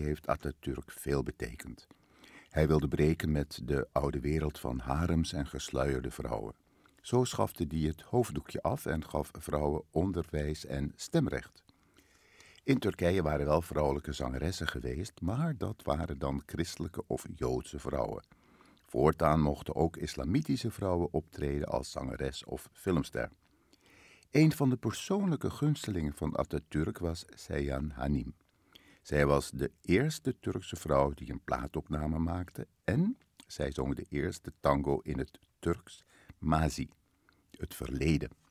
heeft Atatürk veel betekend. Hij wilde breken met de oude wereld van harems en gesluierde vrouwen. Zo schafte hij het hoofddoekje af en gaf vrouwen onderwijs en stemrecht. In Turkije waren wel vrouwelijke zangeressen geweest, maar dat waren dan christelijke of Joodse vrouwen. Voortaan mochten ook islamitische vrouwen optreden als zangeres of filmster. Een van de persoonlijke gunstelingen van Atatürk was Seyhan Hanim. Zij was de eerste Turkse vrouw die een plaatopname maakte en zij zong de eerste tango in het Turks, Mazi, het verleden.